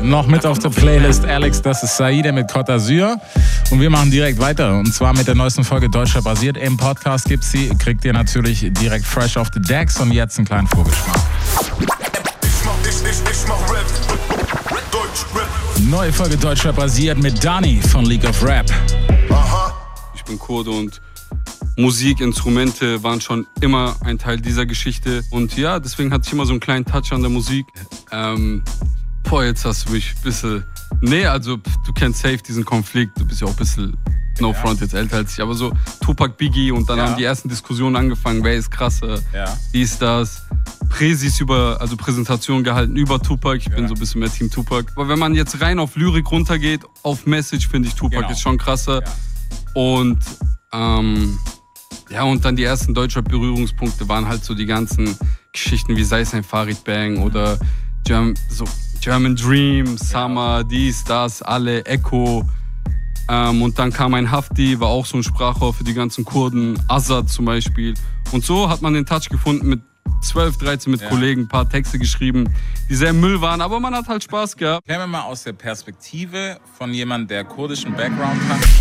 Noch mit auf der Playlist Alex, das ist Saide mit Côte d'Azur. Und wir machen direkt weiter. Und zwar mit der neuesten Folge Deutscher basiert. Im Podcast gibt's sie, kriegt ihr natürlich direkt fresh off the decks. Und jetzt einen kleinen Vorgeschmack. Ich mach Rap. Deutsch Rap. Neue Folge Deutscher basiert mit Dani von League of Rap. Aha. Ich bin Kurde und Musik, Instrumente waren schon immer ein Teil dieser Geschichte. Und ja, deswegen hatte ich immer so einen kleinen Touch an der Musik. Jetzt hast du mich ein bisschen... Nee, also du kennst safe diesen Konflikt. Du bist ja auch ein bisschen, no front, jetzt älter als ich. Aber so Tupac, Biggie und dann haben die ersten Diskussionen angefangen. Wer ist krasser? Wie ist das? Präsentation gehalten über Tupac. Ich bin so ein bisschen mehr Team Tupac. Aber wenn man jetzt rein auf Lyrik runtergeht, auf Message finde ich Tupac ist schon krasser. Und und dann die ersten Deutschrap-Berührungspunkte waren halt so die ganzen Geschichten, wie sei es ein Farid Bang oder German Dream, Summer, dies, das, alle, Echo. Und dann kam ein Hafti, war auch so ein Sprachrohr für die ganzen Kurden, Azad zum Beispiel. Und so hat man den Touch gefunden mit 12, 13 mit Kollegen, ein paar Texte geschrieben, die sehr Müll waren, aber man hat halt Spaß gehabt. Kennen wir mal aus der Perspektive von jemandem, der kurdischen Background hat.